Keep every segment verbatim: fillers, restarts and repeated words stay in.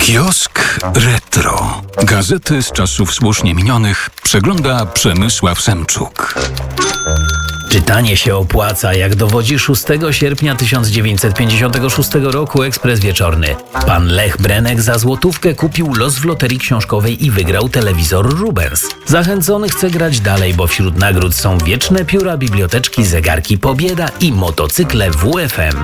Kiosk Retro. Gazety z czasów słusznie minionych przegląda Przemysław Semczuk. Czytanie się opłaca, jak dowodzi szóstego sierpnia tysiąc dziewięćset pięćdziesiątego szóstego roku Ekspres Wieczorny. Pan Lech Brenek za złotówkę kupił los w loterii książkowej i wygrał telewizor Rubens. Zachęcony chce grać dalej, bo wśród nagród są wieczne pióra, biblioteczki, zegarki Pobieda i motocykle W F M.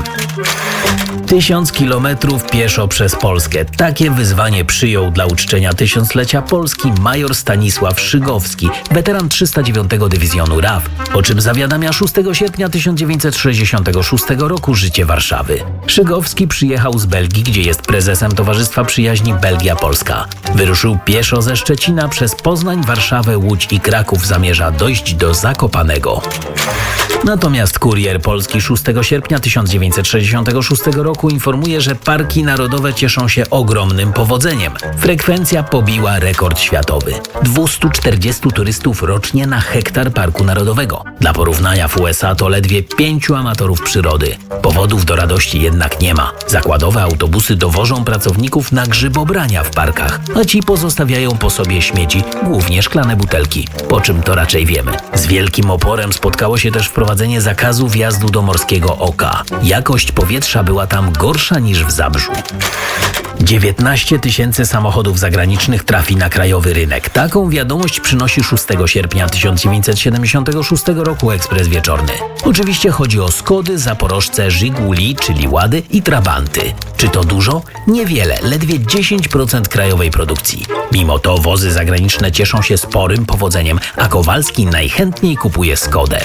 Tysiąc kilometrów pieszo przez Polskę. Takie wyzwanie przyjął dla uczczenia tysiąclecia Polski major Stanisław Szygowski, weteran trzysta dziewiątego Dywizjonu R A W, o czym zawiadamia szóstego sierpnia tysiąc dziewięćset sześćdziesiątego szóstego roku Życie Warszawy. Szygowski przyjechał z Belgii, gdzie jest prezesem Towarzystwa Przyjaźni Belgia-Polska. Wyruszył pieszo ze Szczecina przez Poznań, Warszawę, Łódź i Kraków. Zamierza dojść do Zakopanego. Natomiast Kurier Polski szóstego sierpnia tysiąc dziewięćset sześćdziesiątego szóstego roku informuje, że parki narodowe cieszą się ogromnym powodzeniem. Frekwencja pobiła rekord światowy. dwieście czterdzieści turystów rocznie na hektar parku narodowego. Dla porównania w U S A to ledwie pięciu amatorów przyrody. Powodów do radości jednak nie ma. Zakładowe autobusy dowożą pracowników na grzybobrania w parkach, a ci pozostawiają po sobie śmieci, głównie szklane butelki. Po czym to raczej wiemy. Z wielkim oporem spotkało się też wprowadzenie zakazu wjazdu do Morskiego Oka. Jakość powietrza była tam gorsza niż w Zabrzu. dziewiętnaście tysięcy samochodów zagranicznych trafi na krajowy rynek. Taką wiadomość przynosi szóstego sierpnia tysiąc dziewięćset siedemdziesiątego szóstego roku Ekspres Wieczorny. Oczywiście chodzi o Skody, Zaporożce, Żiguli, czyli Łady i Trabanty. Czy to dużo? Niewiele, ledwie dziesięć procent krajowej produkcji. Mimo to wozy zagraniczne cieszą się sporym powodzeniem, a Kowalski najchętniej kupuje Skodę.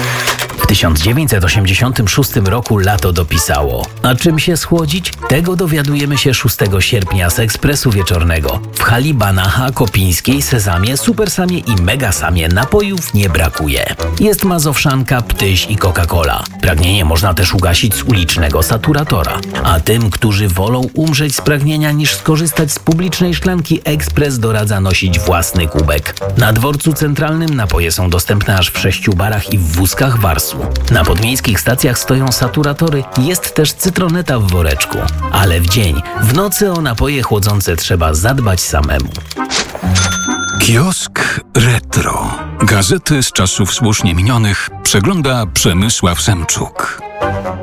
W tysiąc dziewięćset osiemdziesiątym szóstym roku lato dopisało. A czym się schłodzić? Tego dowiadujemy się szóstego sierpnia z Ekspresu Wieczornego. W hali Banacha, Kopińskiej, Sezamie, Supersamie i Megasamie napojów nie brakuje. Jest Mazowszanka, Ptyś i Coca-Cola. Pragnienie można też ugasić z ulicznego saturatora. A tym, którzy wolą umrzeć z pragnienia niż skorzystać z publicznej szklanki, Ekspres doradza nosić własny kubek. Na dworcu centralnym napoje są dostępne aż w sześciu barach i w wózkach Warsu. Na podmiejskich stacjach stoją saturatory, jest też cytroneta w woreczku. Ale w dzień, w nocy o napoje chłodzące trzeba zadbać samemu. Kiosk Retro. Gazety z czasów słusznie minionych przegląda Przemysław Semczuk.